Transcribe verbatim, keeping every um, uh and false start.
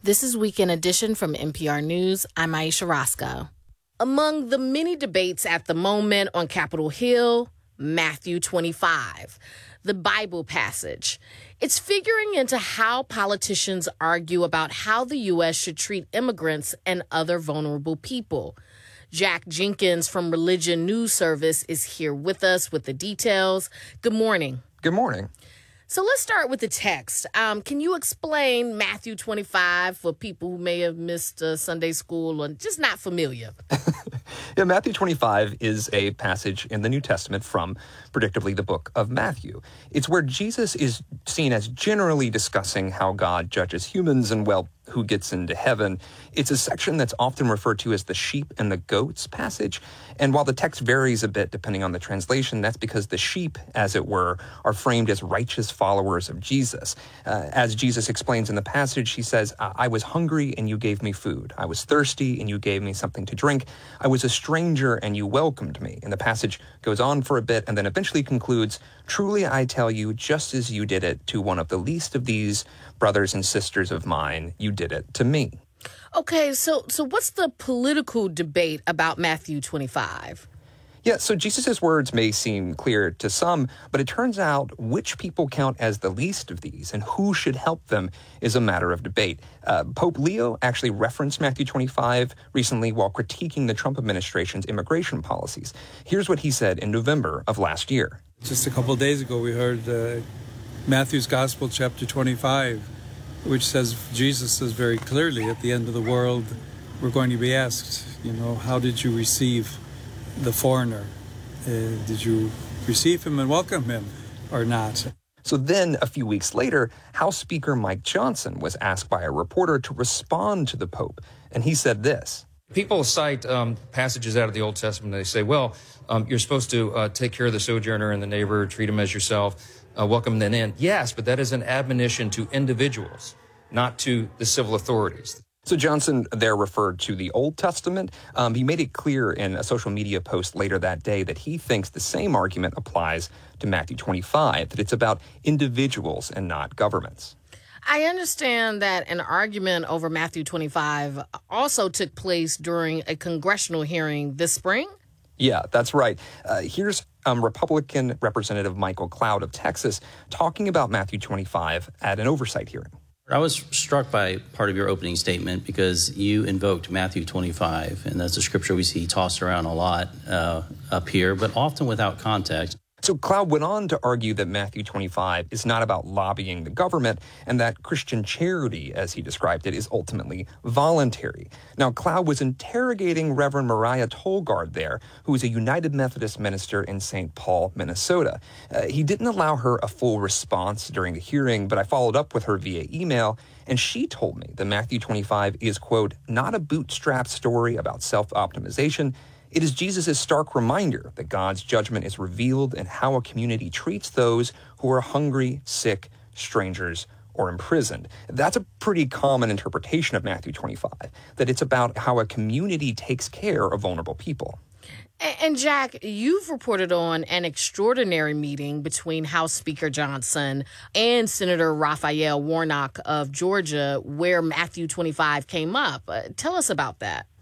This is Weekend Edition from N P R News. I'm Aisha Roscoe. Among the many debates at the moment on Capitol Hill, Matthew twenty-five, the Bible passage. It's figuring into how politicians argue about how the U S should treat immigrants and other vulnerable people. Jack Jenkins from Religion News Service is here with us with the details. Good morning. Good morning. So let's start with the text. Um, can you explain Matthew twenty-five for people who may have missed uh, Sunday school or just not familiar? Yeah, Matthew twenty-five is a passage in the New Testament from, predictably, the book of Matthew. It's where Jesus is seen as generally discussing how God judges humans and, well, who gets into heaven. It's a section that's often referred to as the sheep and the goats passage. And while the text varies a bit depending on the translation, that's because the sheep, as it were, are framed as righteous followers of Jesus. Uh, as Jesus explains in the passage, he says, I was hungry and you gave me food. I was thirsty and you gave me something to drink. I was a stranger and you welcomed me. And the passage goes on for a bit and then eventually concludes, truly I tell you, just as you did it to one of the least of these brothers and sisters of mine, you did it to me. Okay, so so what's the political debate about Matthew twenty-five? Yeah, so Jesus' words may seem clear to some, but it turns out which people count as the least of these and who should help them is a matter of debate. Uh, Pope Leo actually referenced Matthew twenty-five recently while critiquing the Trump administration's immigration policies. Here's what he said in November of last year. Just a couple of days ago, we heard uh, Matthew's Gospel, chapter twenty-five, which says, Jesus says very clearly, at the end of the world, we're going to be asked, you know, how did you receive the foreigner? Uh, did you receive him and welcome him or not? So then, a few weeks later, House Speaker Mike Johnson was asked by a reporter to respond to the Pope, and he said this. People cite um, passages out of the Old Testament. They say, well, um, you're supposed to uh, take care of the sojourner and the neighbor, treat him as yourself, uh, welcome them in. Yes, but that is an admonition to individuals, not to the civil authorities. So Johnson there referred to the Old Testament. Um, he made it clear in a social media post later that day that he thinks the same argument applies to Matthew twenty-five, that it's about individuals and not governments. I understand that an argument over Matthew twenty-five also took place during a congressional hearing this spring. Yeah, that's right. Uh, here's um, Republican Representative Michael Cloud of Texas talking about Matthew twenty-five at an oversight hearing. I was struck by part of your opening statement because you invoked Matthew twenty-five, and that's a scripture we see tossed around a lot uh, up here, but often without context. So Cloud went on to argue that Matthew twenty-five is not about lobbying the government and that Christian charity, as he described it, is ultimately voluntary. Now, Cloud was interrogating Reverend Mariah Tolgard there, who is a United Methodist minister in Saint Paul, Minnesota. Uh, he didn't allow her a full response during the hearing, but I followed up with her via email, and she told me that Matthew twenty-five is, quote, not a bootstrap story about self-optimization. It is Jesus' stark reminder that God's judgment is revealed in how a community treats those who are hungry, sick, strangers, or imprisoned. That's a pretty common interpretation of Matthew twenty-five, that it's about how a community takes care of vulnerable people. And Jack, you've reported on an extraordinary meeting between House Speaker Johnson and Senator Raphael Warnock of Georgia where Matthew twenty-five came up. Uh, tell us about that.